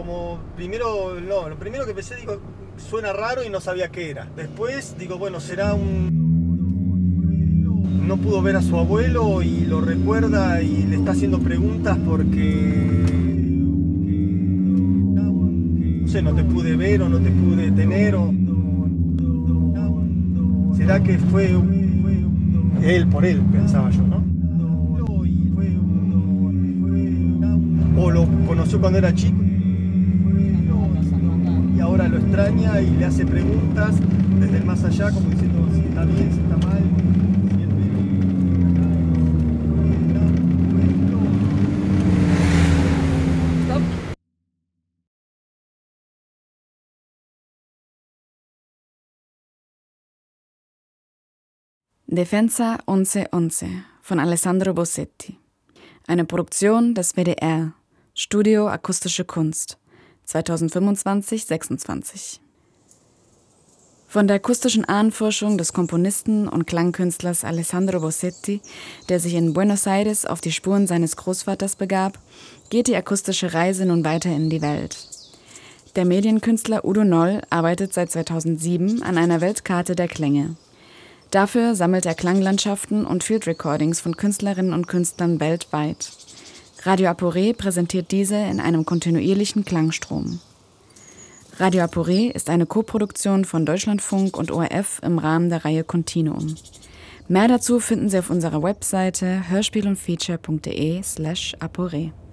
como primero, no, lo primero que pensé, digo, suena raro y no sabía qué era. Después digo, bueno, será no pudo ver a su abuelo y lo recuerda y le está haciendo preguntas porque, no sé, no te pude ver o no te pude tener o... ¿Será que fue él por él? Pensaba yo, ¿no? O lo conoció cuando era chico y ahora lo extraña y le hace preguntas desde el más allá, como diciendo si está bien, si está mal. Defensa 1111 von Alessandro Bossetti. Eine Produktion des WDR, Studio Akustische Kunst, 2025-26. Von der akustischen Ahnenforschung des Komponisten und Klangkünstlers Alessandro Bossetti, der sich in Buenos Aires auf die Spuren seines Großvaters begab, geht die akustische Reise nun weiter in die Welt. Der Medienkünstler Udo Noll arbeitet seit 2007 an einer Weltkarte der Klänge. Dafür sammelt er Klanglandschaften und Field Recordings von Künstlerinnen und Künstlern weltweit. Radio Aporé präsentiert diese in einem kontinuierlichen Klangstrom. Radio Aporé ist eine Koproduktion von Deutschlandfunk und ORF im Rahmen der Reihe Continuum. Mehr dazu finden Sie auf unserer Webseite hörspielundfeature.de/Aporé.